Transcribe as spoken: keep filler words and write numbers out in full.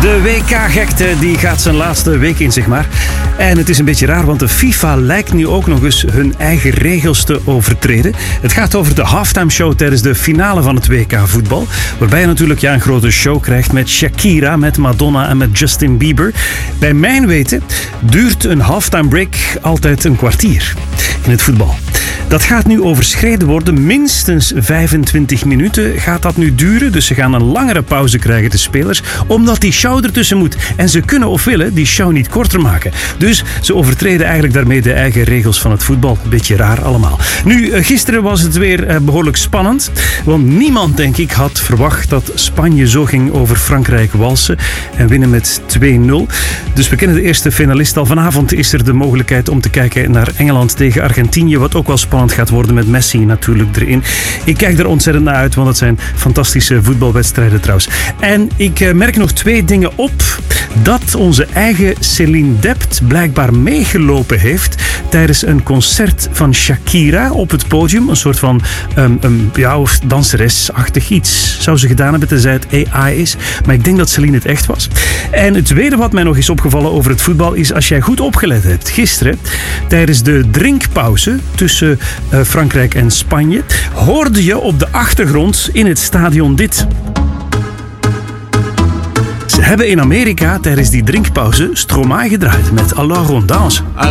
De W K-gekte die gaat zijn laatste week in, zeg maar. En het is een beetje raar, want de FIFA lijkt nu ook nog eens hun eigen regels te overtreden. Het gaat over de halftime show tijdens de finale van het W K-voetbal. Waarbij je natuurlijk ja, een grote show krijgt met Shakira, met Madonna en met Justin Bieber. Bij mijn weten duurt een halftime break altijd een kwartier in het voetbal. Dat gaat nu overschreden worden. Minstens vijfentwintig minuten gaat dat nu duren. Dus ze gaan een langere pauze krijgen, de spelers. Omdat die show ertussen moet. En ze kunnen of willen die show niet korter maken. Dus ze overtreden eigenlijk daarmee de eigen regels van het voetbal. Een beetje raar allemaal. Nu, gisteren was het weer behoorlijk spannend. Want niemand, denk ik, had verwacht dat Spanje zo ging over Frankrijk walsen. En winnen met twee nul. Dus we kennen de eerste finalist al. Vanavond is er de mogelijkheid om te kijken naar Engeland tegen Argentinië. Wat ook wel spannend gaat worden met Messi natuurlijk erin. Ik kijk er ontzettend naar uit, want het zijn fantastische voetbalwedstrijden trouwens. En ik merk nog twee dingen op. Dat onze eigen Celine Dept blijkbaar meegelopen heeft tijdens een concert van Shakira op het podium. Een soort van um, um, ja, danseresachtig iets zou ze gedaan hebben, tenzij het A I is. Maar ik denk dat Celine het echt was. En het tweede wat mij nog is opgevallen over het voetbal is, als jij goed opgelet hebt, gisteren tijdens de drinkpauze tussen uh, Frankrijk en Spanje, hoorde je op de achtergrond in het stadion dit. Ze hebben in Amerika tijdens die drinkpauze Stromae gedraaid met Alors on danse.